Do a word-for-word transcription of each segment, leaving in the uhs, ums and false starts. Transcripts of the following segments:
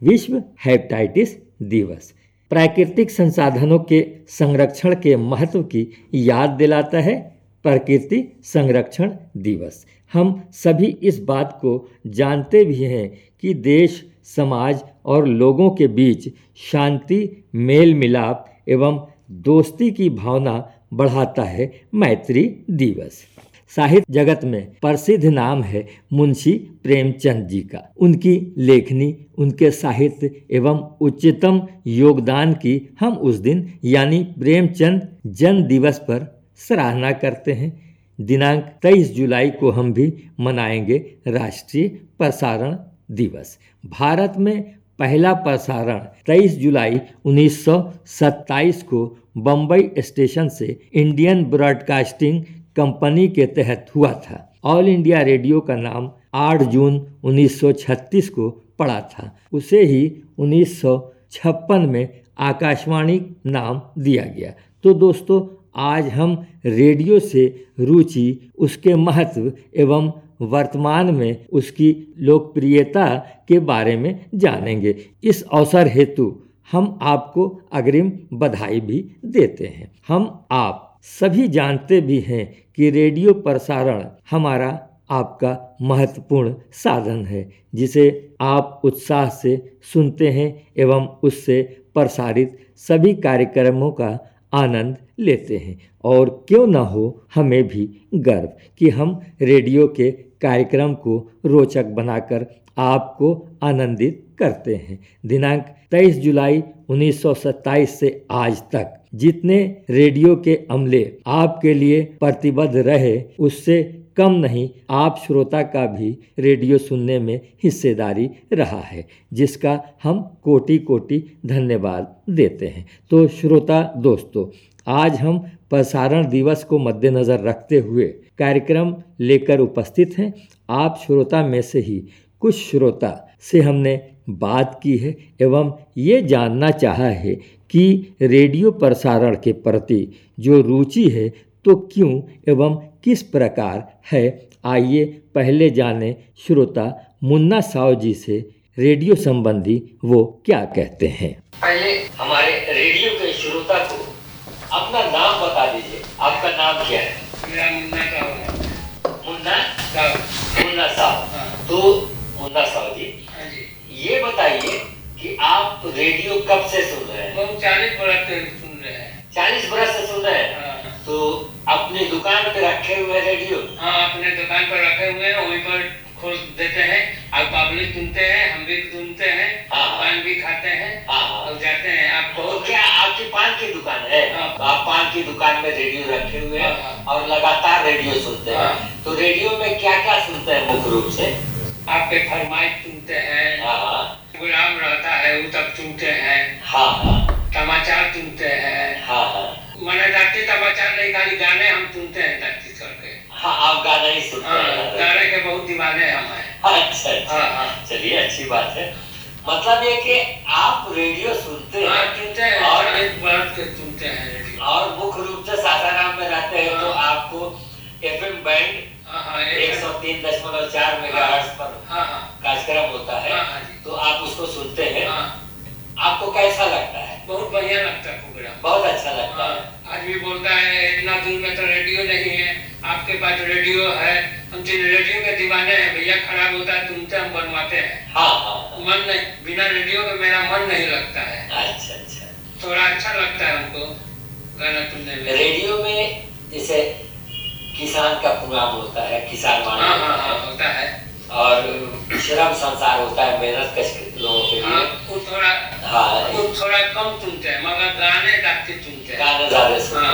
विश्व हेपेटाइटिस दिवस प्राकृतिक संसाधनों के संरक्षण के महत्व की याद दिलाता है। प्रकृति संरक्षण दिवस हम सभी इस बात को जानते भी हैं कि देश, समाज और लोगों के बीच शांति, मेल मिलाप एवं दोस्ती की भावना बढ़ाता है मैत्री दिवस। साहित्य जगत में प्रसिद्ध नाम है मुंशी प्रेमचंद जी का। उनकी लेखनी, उनके साहित्य एवं उच्चतम योगदान की हम उस दिन यानी प्रेमचंद जन्म दिवस पर सराहना करते हैं। दिनांक तेईस जुलाई को हम भी मनाएंगे राष्ट्रीय प्रसारण दिवस। भारत में पहला प्रसारण तेईस जुलाई उन्नीस सौ सत्ताईस को बम्बई स्टेशन से इंडियन ब्रॉडकास्टिंग कंपनी के तहत हुआ था। ऑल इंडिया रेडियो का नाम आठ जून उन्नीस सौ छत्तीस को पड़ा था। उसे ही उन्नीस सौ छप्पन में आकाशवाणी नाम दिया गया। तो दोस्तों, आज हम रेडियो से रुचि, उसके महत्व एवं वर्तमान में उसकी लोकप्रियता के बारे में जानेंगे। इस अवसर हेतु हम आपको अग्रिम बधाई भी देते हैं। हम आप सभी जानते भी हैं कि रेडियो प्रसारण हमारा आपका महत्वपूर्ण साधन है, जिसे आप उत्साह से सुनते हैं एवं उससे प्रसारित सभी कार्यक्रमों का आनंद लेते हैं। और क्यों न हो हमें भी गर्व कि हम रेडियो के कार्यक्रम को रोचक बनाकर आपको आनंदित करते हैं। दिनांक तेईस जुलाई उन्नीस सौ सत्ताईस से आज तक जितने रेडियो के अमले आपके लिए प्रतिबद्ध रहे, उससे कम नहीं आप श्रोता का भी रेडियो सुनने में हिस्सेदारी रहा है, जिसका हम कोटि कोटि धन्यवाद देते हैं। तो श्रोता दोस्तों, आज हम प्रसारण दिवस को मद्देनज़र रखते हुए कार्यक्रम लेकर उपस्थित हैं। आप श्रोता में से ही कुछ श्रोता से हमने बात की है एवं ये जानना चाहा है कि रेडियो प्रसारण के प्रति जो रुचि है तो क्यों एवं किस प्रकार है। आइए पहले जाने श्रोता मुन्ना साव जी से रेडियो संबंधी वो क्या कहते हैं। पहले हमारे रेडियो के श्रोता को अपना नाम बता दीजिए। आपका नाम क्या है? मेरा मुन्ना साव है। मुन्ना साव। मुन्ना साव। तो मुन्ना साव जी, ये बताइए कि आप रेडियो कब से सुन रहे हैं? हम चालीस बरस से सुन रहे हैं। चालीस बरस से सुन रहे हैं? हाँ। तो अपनी दुकान पे रखे हुए रेडियो? हाँ, अपने दुकान पर रखे हुए हैं, वहीं पर खोल देते हैं और पब्लिक सुनते हैं, हम भी सुनते हैं। हाँ। पान भी खाते हैं। हाँ। और जाते हैं। आप तो क्या आपकी पान की दुकान है? हाँ। आप पान की दुकान में रेडियो रखे हुए हैं? हाँ। और लगातार रेडियो सुनते हैं? हाँ। तो रेडियो में क्या क्या सुनते हैं मुख्य रूप से? आपके फरमाइश सुनते हैं। हाँ। प्रोग्राम रहता है वो तक सुनते हैं। हाँ हाँ। समाचार सुनते हैं। हाँ हाँ। मैंने जाते समाचार नहीं, खाली गाने हम सुनते हैं प्रैक्टिस करके। हाँ, आप गाना ही सुनते हाँ, हैं? गाने के बहुत दीवाने हम हैं। अच्छा अच्छा। हाँ हाँ। चलिए, अच्छी बात है। मतलब ये कि आप रेडियो सुनते हैं? हाँ, सुनते हैं। और एक बार के सुनते हैं रेडियो। और मुख्य रूप से सासाराम में रहते हैं। तो आपको एफएम बैंड एक सौ तीन दशमलव चार मेगाहर्ट्ज पर कार्यक्रम होता है, तो आप उसको सुनते हैं। आपको कैसा लगता है? बहुत बढ़िया लगता है प्रोग्राम। बहुत अच्छा लगता है। आदमी बोलता है इतना दूर में तो रेडियो नहीं है, आपके पास रेडियो है। हम रेडियो के दीवाने हैं भैया। खराब होता है तुमसे हम बनवाते हैं। हाँ हाँ। मन नहीं, बिना रेडियो के मेरा मन नहीं लगता है। अच्छा अच्छा। थोड़ा अच्छा लगता है हमको गाना सुनने में। रेडियो में जैसे किसान का प्रोग्राम होता है, किसान वाणी हाँ, हाँ, हाँ, होता है। और श्रम संसार होता है, मेहनत कश लोगों के लिए। हाँ, वो थोड़ा हाँ, वो थोड़ा कम सुनते हैं, मगर गाने जाते सुनते हैं। गाने ज्यादा सुनते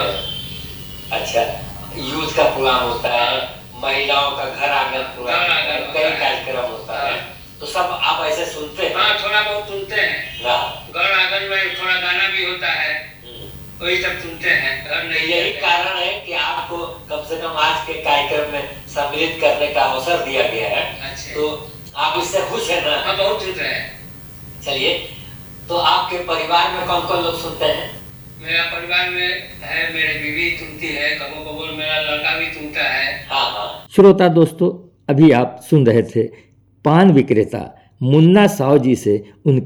हैं। अच्छा, यूथ का प्रोग्राम होता है, महिलाओं का घर आंगन प्रोग्राम, कई कार्यक्रम होता है, तो सब आप ऐसे सुनते हैं? हाँ, थोड़ा बहुत सुनते हैं। घर आंगन में थोड़ा गाना भी होता है, वही सब सुनते हैं। यही कारण है कि आपको कम से कम आज के कार्यक्रम में सम्मिलित करने का अवसर दिया गया है। अच्छा। तो आप इससे खुश हैं ना? हाँ, बहुत खुश हैं। चलिए, तो आपके परिवार में कौन कौन लोग सुनते हैं? मेरा परिवार में है, मेरी बीवी सुनती है, कबो कबो मेरा लड़का भी सुनता है। हाँ हाँ। श्रोता दोस्तों, अभी आप सुन रहे थे पान विक्रेता मुन्ना साव जी से उन